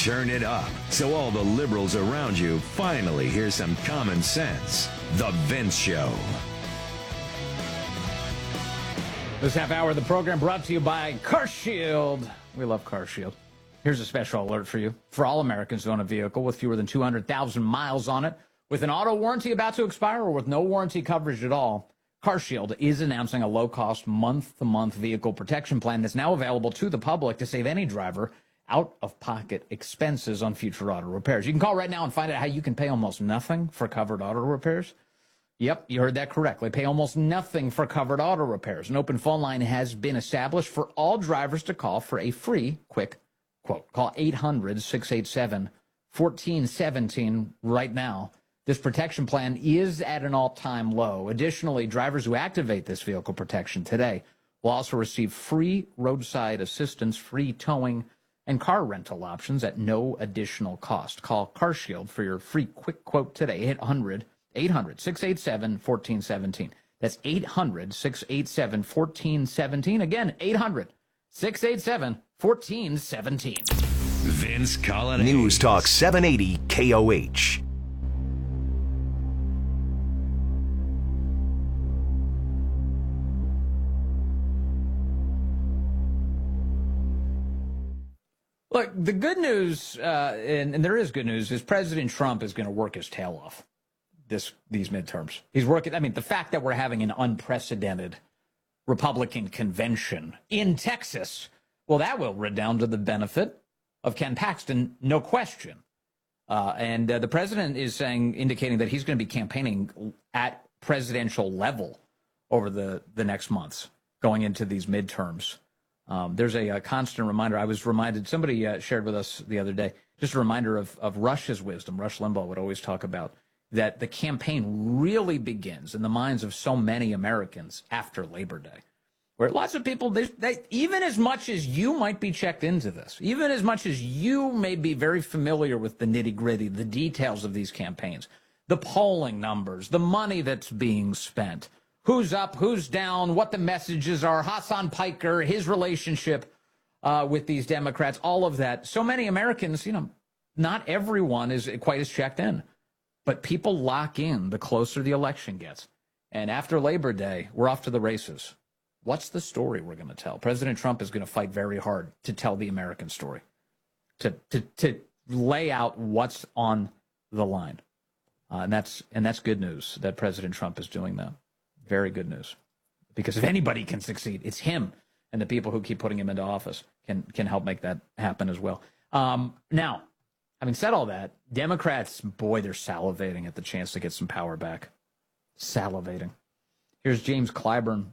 turn it up so all the liberals around you finally hear some common sense. The Vince Show. This half hour of the program brought to you by CarShield. We love CarShield. Here's a special alert for you. For all Americans who own a vehicle with fewer than 200,000 miles on it, with an auto warranty about to expire or with no warranty coverage at all, CarShield is announcing a low-cost month-to-month vehicle protection plan that's now available to the public to save any driver out-of-pocket expenses on future auto repairs. You can call right now and find out how you can pay almost nothing for covered auto repairs. Yep, you heard that correctly. Pay almost nothing for covered auto repairs. An open phone line has been established for all drivers to call for a free, quick quote. Call 800-687-1417 right now. This protection plan is at an all-time low. Additionally, drivers who activate this vehicle protection today will also receive free roadside assistance, free towing, and car rental options at no additional cost. Call CarShield for your free quick quote today. 800-687-1417. That's 800-687-1417. Again, 800-687-1417. Vince Colladay. News Talk 780 KOH. Look, the good news, and there is good news, is President Trump is going to work his tail off these midterms. He's working. I mean, the fact that we're having an unprecedented Republican convention in Texas, well, that will redound to the benefit of Ken Paxton, no question. And the president is indicating that he's going to be campaigning at presidential level over the next months going into these midterms. There's a constant reminder. I was reminded, somebody shared with us the other day, just a reminder of Rush's wisdom. Rush Limbaugh would always talk about that the campaign really begins in the minds of so many Americans after Labor Day, where lots of people, they even as much as you might be checked into this, even as much as you may be very familiar with the nitty-gritty, the details of these campaigns, the polling numbers, the money that's being spent, who's up, who's down, what the messages are, Hassan Piker, his relationship with these Democrats, all of that. So many Americans, not everyone is quite as checked in. But people lock in the closer the election gets. And after Labor Day, we're off to the races. What's the story we're going to tell? President Trump is going to fight very hard to tell the American story, to lay out what's on the line. And that's good news that President Trump is doing that. Very good news. Because if anybody can succeed, it's him, and the people who keep putting him into office can help make that happen as well. Now, having said all that, Democrats, boy, they're salivating at the chance to get some power back. Salivating. Here's James Clyburn.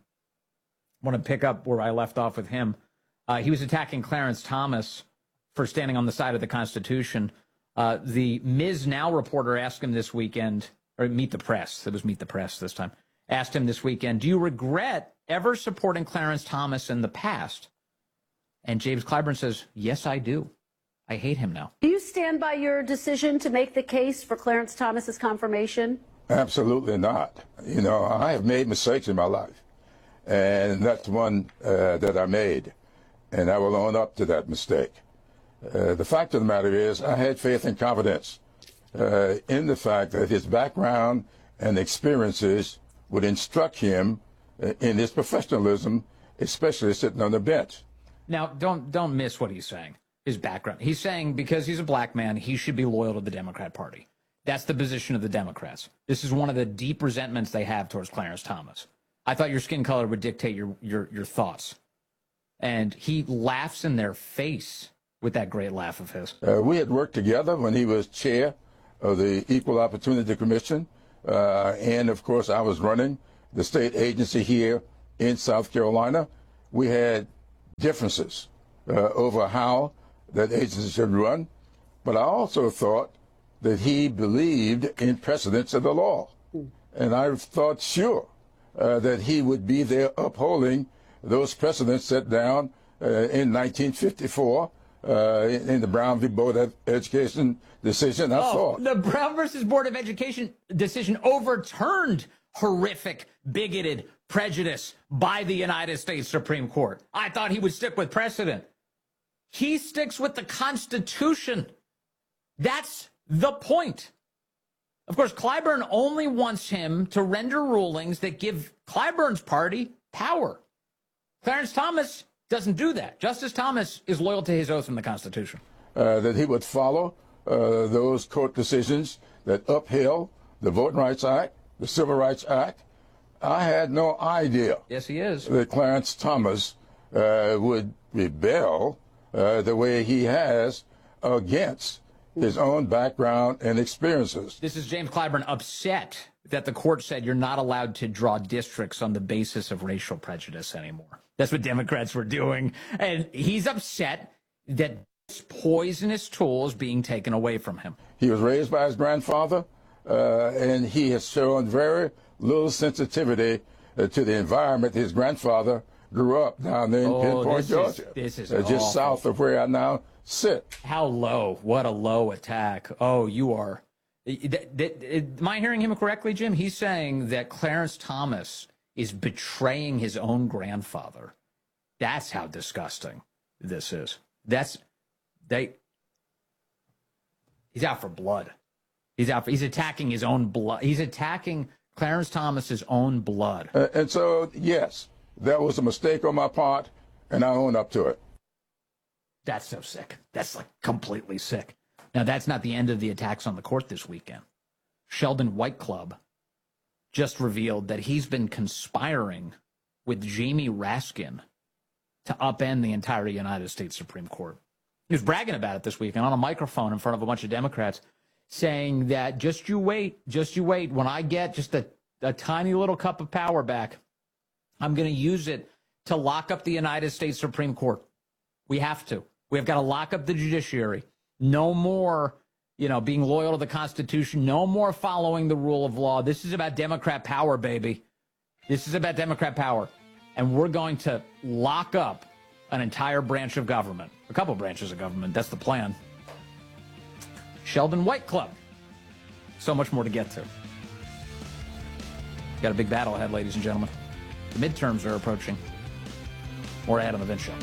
I want to pick up where I left off with him. He was attacking Clarence Thomas for standing on the side of the Constitution. The Ms. Now reporter asked him this weekend, or Meet the Press, it was Meet the Press this time, asked him this weekend, do you regret ever supporting Clarence Thomas in the past? And James Clyburn says, yes, I do. I hate him now. Do you stand by your decision to make the case for Clarence Thomas's confirmation? Absolutely not. I have made mistakes in my life, and that's one that I made, and I will own up to that mistake. The fact of the matter is I had faith and confidence in the fact that his background and experiences would instruct him in his professionalism, especially sitting on the bench. Now, don't miss what he's saying. His background. He's saying because he's a black man, he should be loyal to the Democrat Party. That's the position of the Democrats. This is one of the deep resentments they have towards Clarence Thomas. I thought your skin color would dictate your thoughts. And he laughs in their face with that great laugh of his. We had worked together when he was chair of the Equal Opportunity Commission. And, of course, I was running the state agency here in South Carolina. We had differences over how that agency should run, but I also thought that he believed in precedents of the law. And I thought, sure, that he would be there upholding those precedents set down in 1954 in the Brown v. Board of Education decision. The Brown versus Board of Education decision overturned horrific, bigoted prejudice by the United States Supreme Court. I thought he would stick with precedent. He sticks with the Constitution. That's the point. Of course, Clyburn only wants him to render rulings that give Clyburn's party power. Clarence Thomas doesn't do that. Justice Thomas is loyal to his oath in the Constitution. That he would follow those court decisions that upheld the Voting Rights Act, the Civil Rights Act. I had no idea. Yes, he is. That Clarence Thomas would rebel the way he has against his own background and experiences. This is James Clyburn upset that the court said you're not allowed to draw districts on the basis of racial prejudice anymore. That's what Democrats were doing. And he's upset that this poisonous tool is being taken away from him. He was raised by his grandfather, and he has shown very little sensitivity to the environment his grandfather grew up down there in Pinpoint, Georgia. This is just awful. south of where I now sit. How low? What a low attack. Oh, you are. Am I hearing him correctly, Jim? He's saying that Clarence Thomas is betraying his own grandfather. That's how disgusting this is. He's out for blood. He's attacking his own blood. He's attacking Clarence Thomas's own blood. And so, yes, that was a mistake on my part, and I own up to it. That's so sick. That's like completely sick. Now, that's not the end of the attacks on the court this weekend. Sheldon White Club just revealed that he's been conspiring with Jamie Raskin to upend the entire United States Supreme Court. He was bragging about it this weekend on a microphone in front of a bunch of Democrats, saying that just you wait. When I get just a tiny little cup of power back, I'm going to use it to lock up the United States Supreme Court. We have to. We have got to lock up the judiciary. No more, being loyal to the Constitution. No more following the rule of law. This is about Democrat power, baby. This is about Democrat power. And we're going to lock up an entire branch of government. A couple branches of government. That's the plan. Sheldon White Club. So much more to get to. Got a big battle ahead, ladies and gentlemen. The midterms are approaching. More ahead on the Vince Show.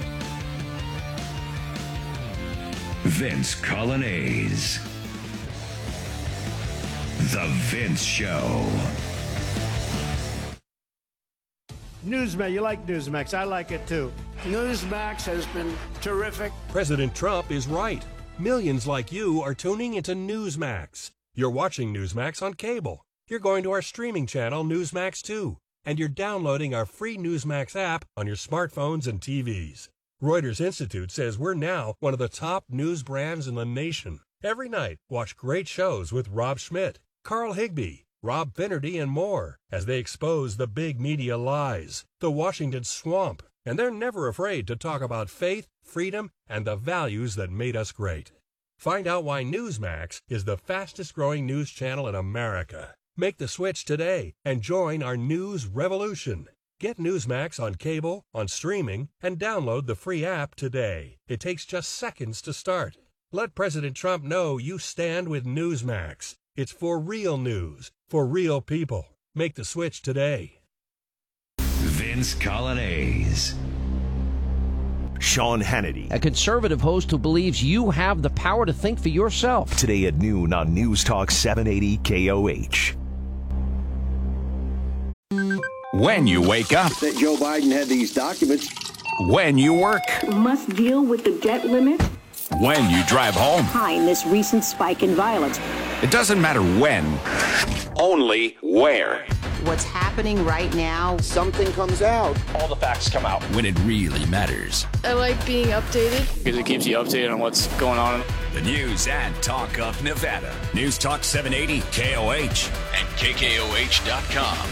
Vince Colonnese. The Vince Show. Newsmax, you like Newsmax. I like it too. Newsmax has been terrific. President Trump is right. Millions like you are tuning into Newsmax. You're watching Newsmax on cable. You're going to our streaming channel, Newsmax 2. And you're downloading our free Newsmax app on your smartphones and TVs. Reuters Institute says we're now one of the top news brands in the nation. Every night, watch great shows with Rob Schmidt, Carl Higbie, Rob Finnerty, and more as they expose the big media lies, the Washington swamp, and they're never afraid to talk about faith, freedom, and the values that made us great. Find out why Newsmax is the fastest-growing news channel in America. Make the switch today and join our news revolution. Get Newsmax on cable, on streaming, and download the free app today. It takes just seconds to start. Let President Trump know you stand with Newsmax. It's for real news, for real people. Make the switch today. Vince Colonnese. Sean Hannity. A conservative host who believes you have the power to think for yourself. Today at noon on News Talk 780 KOH. When you wake up. That Joe Biden had these documents. When you work. Must deal with the debt limit. When you drive home. Behind this recent spike in violence. It doesn't matter when, only where. What's happening right now. Something comes out. All the facts come out. When it really matters. I like being updated. Because it keeps you updated on what's going on. The news and talk of Nevada. News Talk 780 KOH and KKOH.com.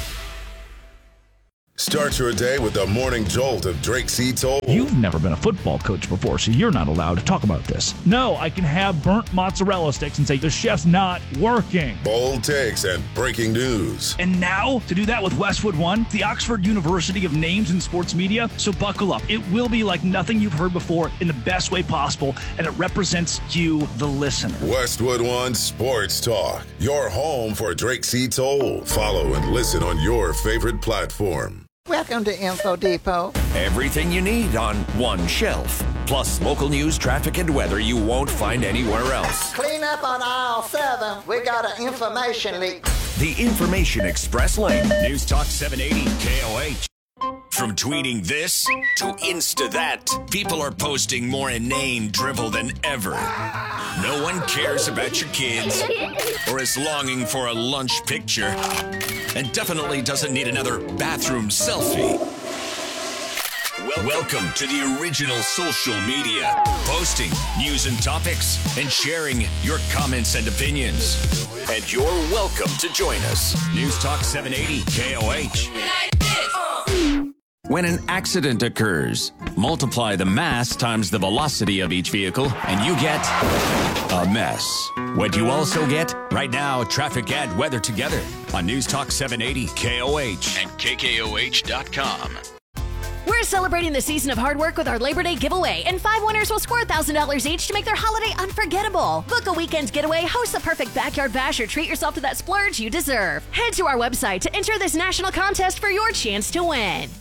Start your day with the morning jolt of Drake C. Toll. You've never been a football coach before, so you're not allowed to talk about this. No, I can have burnt mozzarella sticks and say the chef's not working. Bold takes and breaking news. And now, to do that with Westwood One, the Oxford University of names in sports media. So buckle up. It will be like nothing you've heard before in the best way possible, and it represents you, the listener. Westwood One Sports Talk. Your home for Drake C. Toll. Follow and listen on your favorite platform. Welcome to Info Depot. Everything you need on one shelf. Plus local news, traffic, and weather you won't find anywhere else. Clean up on aisle 7. We got an information leak. The Information Express Lane. News Talk 780 KOH. From tweeting this to Insta that, people are posting more inane drivel than ever. No one cares about your kids or is longing for a lunch picture and definitely doesn't need another bathroom selfie. Welcome to the original social media, posting news and topics and sharing your comments and opinions. And you're welcome to join us. News Talk 780 KOH. When an accident occurs, multiply the mass times the velocity of each vehicle, and you get a mess. What you also get? Right now, traffic and weather together on News Talk 780 KOH and KKOH.com. We're celebrating the season of hard work with our Labor Day giveaway, and 5 winners will score $1,000 each to make their holiday unforgettable. Book a weekend getaway, host the perfect backyard bash, or treat yourself to that splurge you deserve. Head to our website to enter this national contest for your chance to win.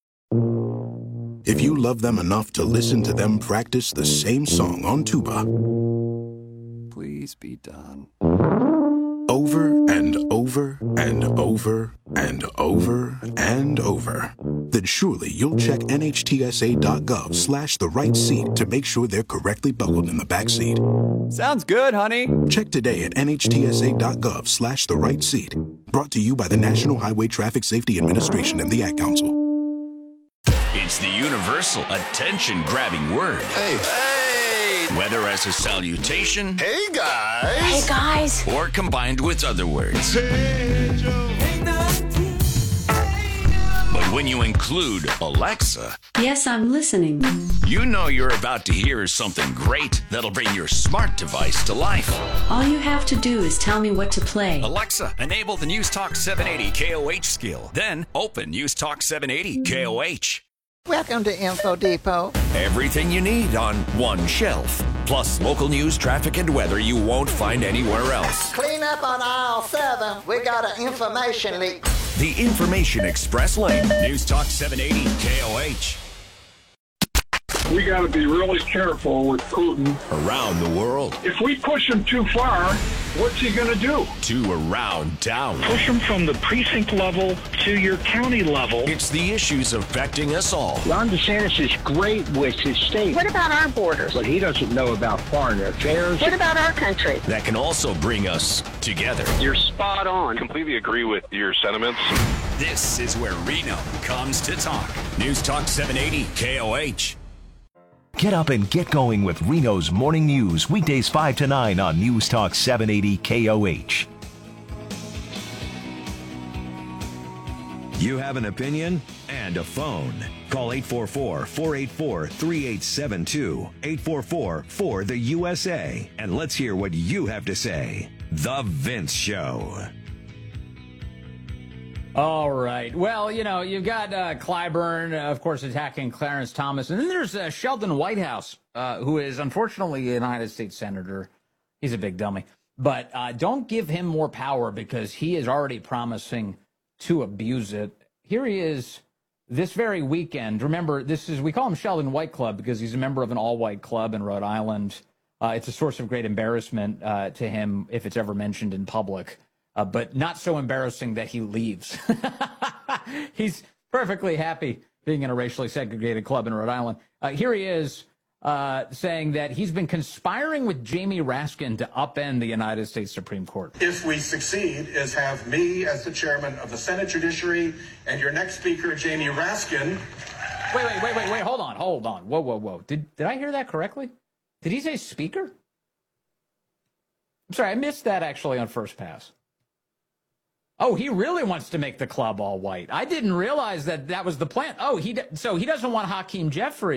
If you love them enough to listen to them practice the same song on tuba, please be done. Over and over and over and over and over, then surely you'll check NHTSA.gov/the right seat to make sure they're correctly buckled in the back seat. Sounds good, honey. Check today at NHTSA.gov/the right seat. Brought to you by the National Highway Traffic Safety Administration and the Ad Council. It's the universal attention-grabbing word. Hey. Whether as a salutation, hey guys, hey guys, or combined with other words. But when you include Alexa, yes, I'm listening. You know you're about to hear something great that'll bring your smart device to life. All you have to do is tell me what to play. Alexa, enable the News Talk 780 KOH skill. Then open News Talk 780 KOH. Welcome to Info Depot. Everything you need on one shelf. Plus local news, traffic, and weather you won't find anywhere else. Clean up on aisle 7. We got an information leak. The Information Express Lane. News Talk 780 KOH. We got to be really careful with Putin. Around the world. If we push him too far, what's he going to do? To around town. Push him from the precinct level to your county level. It's the issues affecting us all. Ron DeSantis is great with his state. What about our borders? But he doesn't know about foreign affairs. What about our country? That can also bring us together. You're spot on. Completely agree with your sentiments. This is where Reno comes to talk. News Talk 780 KOH. Get up and get going with Reno's Morning News, weekdays 5 to 9 on News Talk 780 KOH. You have an opinion and a phone. Call 844-484-3872, 844-4-THE-USA, and let's hear what you have to say. The Vince Show. All right. Well, you know, you've got Clyburn, of course, attacking Clarence Thomas. And then there's Sheldon Whitehouse, who is unfortunately a United States Senator. He's a big dummy. But don't give him more power because he is already promising to abuse it. Here he is this very weekend. Remember, we call him Sheldon White Club because he's a member of an all-white club in Rhode Island. It's a source of great embarrassment to him if it's ever mentioned in public. But not so embarrassing that he leaves. He's perfectly happy being in a racially segregated club in Rhode Island. Here he is saying that he's been conspiring with Jamie Raskin to upend the United States Supreme Court. If we succeed, is have me as the chairman of the Senate Judiciary and your next speaker, Jamie Raskin. Wait, hold on. Whoa. Did I hear that correctly? Did he say speaker? I'm sorry, I missed that actually on first pass. Oh, he really wants to make the club all white. I didn't realize that was the plan. Oh, so he doesn't want Hakeem Jeffries